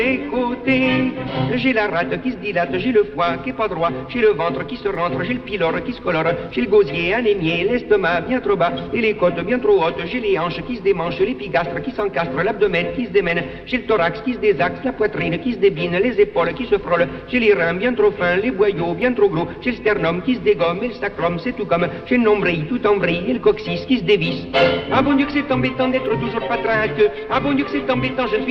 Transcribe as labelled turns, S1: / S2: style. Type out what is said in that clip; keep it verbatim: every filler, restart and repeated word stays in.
S1: Écoutez, j'ai la rate qui se dilate, j'ai le foie qui est pas droit, j'ai le ventre qui se rentre, j'ai le pylore qui se colore, j'ai le gosier anémié, l'estomac bien trop bas et les côtes bien trop hautes, j'ai les hanches qui se démanchent, l'épigastre qui s'encastre, l'abdomen qui se démène, j'ai le thorax qui se désaxe, la poitrine qui se débine, les épaules qui se frôlent, j'ai les reins bien trop fins, les boyaux bien trop gros, j'ai le sternum qui se dégomme et le sacrum c'est tout comme, j'ai le nombril tout en vrille et le coccyx qui se dévisse. Ah bon Dieu que c'est embêtant d'être toujours pas traqueux, ah bon Dieu que c'est embêtant, je ne suis